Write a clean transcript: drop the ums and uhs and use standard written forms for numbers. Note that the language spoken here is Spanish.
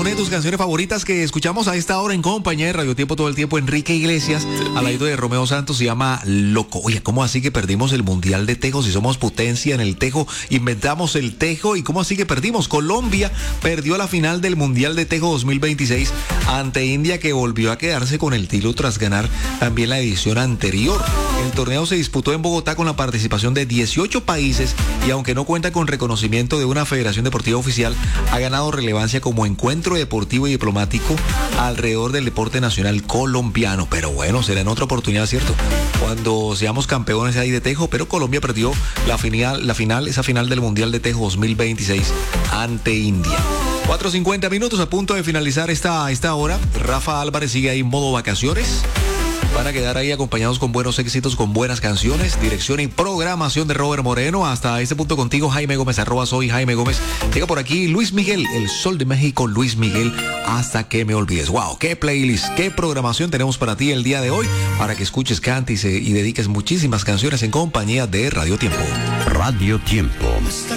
pone tus canciones favoritas que escuchamos a esta hora en compañía de Radio Tiempo todo el tiempo. Enrique Iglesias, al lado de Romeo Santos, se llama Loco. Oye, ¿cómo así que perdimos el Mundial de Tejo? Si somos potencia en el Tejo, inventamos el Tejo. ¿Y cómo así que perdimos? Colombia perdió la final del Mundial de Tejo 2026 ante India, que volvió a quedarse con el título tras ganar también la edición anterior. El torneo se disputó en Bogotá con la participación de 18 países y aunque no cuenta con reconocimiento de una federación deportiva oficial, ha ganado relevancia como encuentro deportivo y diplomático alrededor del deporte nacional colombiano. Pero bueno, será en otra oportunidad, ¿cierto? Cuando seamos campeones ahí de Tejo, pero Colombia perdió esa final del Mundial de Tejo 2026 ante India. 4:50 minutos a punto de finalizar esta hora. Rafa Álvarez sigue ahí en modo vacaciones. Van a quedar ahí acompañados con buenos éxitos, con buenas canciones, dirección y programación de Robert Moreno. Hasta este punto contigo, Jaime Gómez, @soy Jaime Gómez. Llega por aquí Luis Miguel, el Sol de México, Luis Miguel, Hasta que me olvides. Wow, qué playlist, qué programación tenemos para ti el día de hoy, para que escuches, cantes y dediques muchísimas canciones en compañía de Radio Tiempo. Radio Tiempo.